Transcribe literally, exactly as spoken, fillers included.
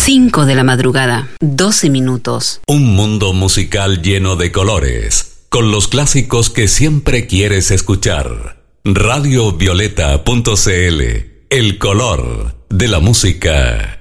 cinco de la madrugada, doce minutos. Un mundo musical lleno de colores, con los clásicos que siempre quieres escuchar. radio violeta punto c l, el color de la música.